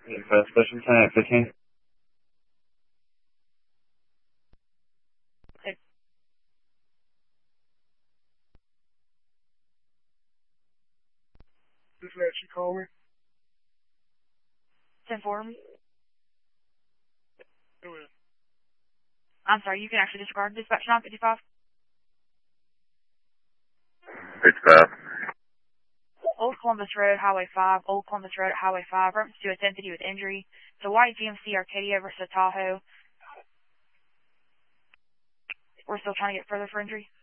First Special 10 15. Just let you call me. 10-4. Go ahead. I'm sorry, you can actually disregard dispatch 955. 55. Old Columbus Road, Highway 5. Old Columbus Road, Highway 5. Reference to identity with injury. So White GMC Arcadia versus Tahoe. We're still trying to get further for injury.